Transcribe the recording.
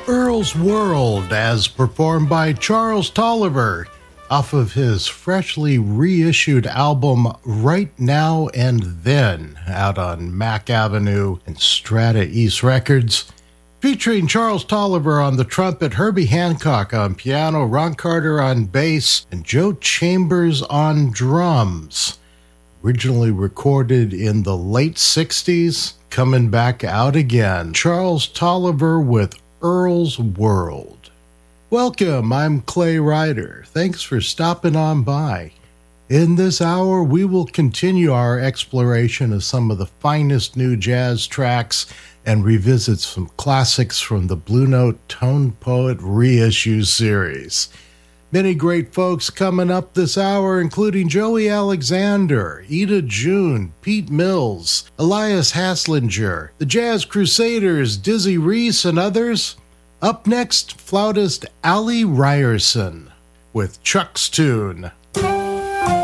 Earl's World, as performed by Charles Tolliver, off of his freshly reissued album Right Now and Then, out on Mack Avenue and Strata East Records, featuring Charles Tolliver on the trumpet, Herbie Hancock on piano, Ron Carter on bass, and Joe Chambers on drums. Originally recorded in the late 60s, coming back out again. Charles Tolliver with Earl's World. Welcome, I'm Clay Ryder. Thanks for stopping on by. In this hour, we will continue our exploration of some of the finest new jazz tracks and revisit some classics from the Blue Note Tone Poet Reissue series. Many great folks coming up this hour, including Joey Alexander, Ida June, Pete Mills, Elias Hasslinger, the Jazz Crusaders, Dizzy Reese, and others. Up next, flautist Ali Ryerson with Chuck's Tune.